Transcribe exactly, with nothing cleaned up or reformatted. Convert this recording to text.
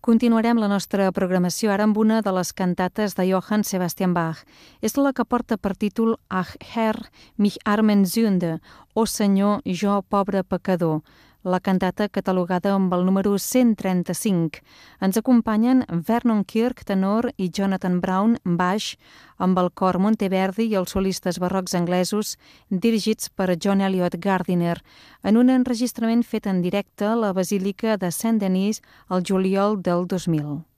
Continuarem la nostra programació ara amb una de les cantates de Johann Sebastian Bach. És la que porta per títol Ach Herr, mich armen Sünde, o Senyor, jo pobre pecador, la cantata catalogada amb el número cent trenta-cinc. Ens acompanyen Vernon Kirk, tenor, i Jonathan Brown, baix, amb el cor Monteverdi i els solistes barrocs anglesos dirigits per John Eliot Gardiner, en un enregistrament fet en directe a la Basílica de Saint-Denis el juliol del dos mil.